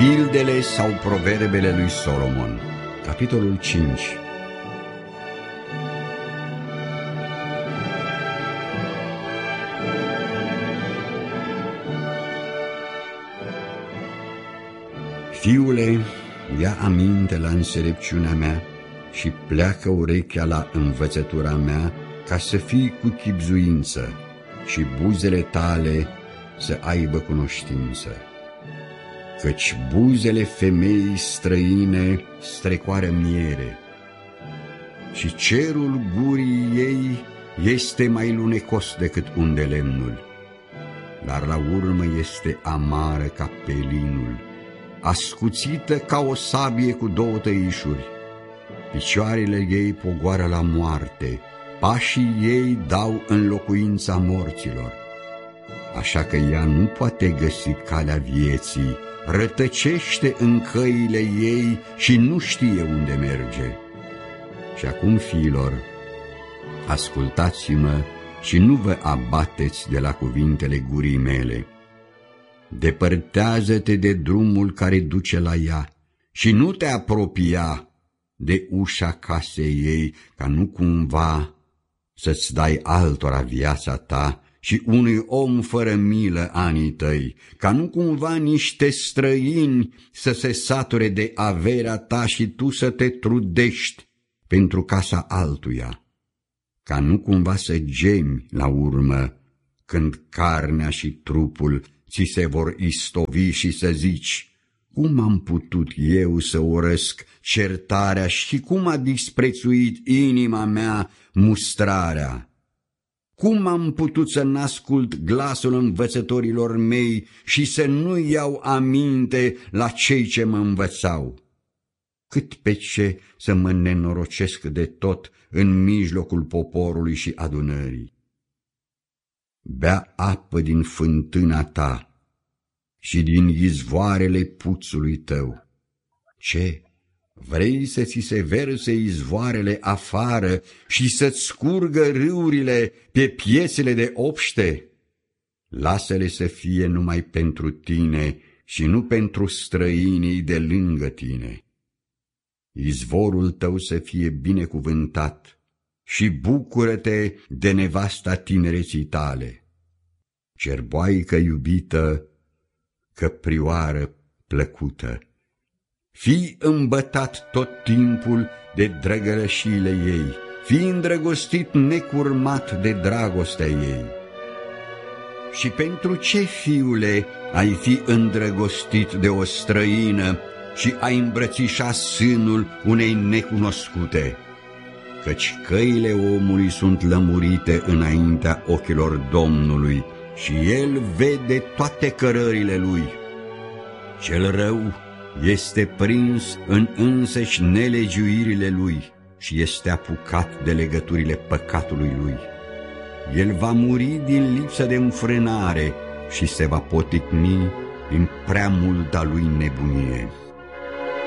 Pildele sau proverbele lui Solomon, capitolul 5. Fiule, ia aminte la înțelepciunea mea și pleacă urechea la învățătura mea, ca să fii cu chibzuință și buzele tale să aibă cunoștință. Căci buzele femeii străine strecoară miere și cerul gurii ei este mai lunecos decât unde lemnul, dar la urmă este amară ca pelinul, ascuțită ca o sabie cu două tăișuri. Picioarele ei pogoară la moarte, pașii ei dau în locuința morților. Așa că ea nu poate găsi calea vieții, rătăcește în căile ei și nu știe unde merge. Și acum, fiilor, ascultați-mă și nu vă abateți de la cuvintele gurii mele. Depărtează-te de drumul care duce la ea și nu te apropia de ușa casei ei, ca nu cumva să-ți dai altora viața ta și unui om fără milă anii tăi, ca nu cumva niște străini să se sature de averea ta și tu să te trudești pentru casa altuia, ca nu cumva să gemi la urmă când carnea și trupul ți se vor istovi și să zici: cum am putut eu să urăsc certarea și cum a disprețuit inima mea mustrarea? Cum am putut să n-ascult glasul învățătorilor mei și să nu iau aminte la cei ce mă învățau? Cât pe ce să mă nenorocesc de tot în mijlocul poporului și adunării. Bea apă din fântâna ta și din izvoarele puțului tău. Ce? Vrei să ți se verse izvoarele afară și să-ți scurgă râurile pe piețele de obște? Lasă-le să fie numai pentru tine și nu pentru străinii de lângă tine. Izvorul tău să fie binecuvântat și bucură-te de nevasta tinereții tale. Cerboaică iubită, căprioară plăcută, fii îmbătat tot timpul de drăgălășiile ei, fii îndrăgostit necurmat de dragostea ei. Și pentru ce, fiule, ai fi îndrăgostit de o străină și ai îmbrățișa sânul unei necunoscute? Căci căile omului sunt lămurite înaintea ochilor Domnului și El vede toate cărările lui. Cel rău este prins în însăși nelegiuirile lui și este apucat de legăturile păcatului lui. El va muri din lipsă de înfrânare și se va poticni din prea multa lui nebunie.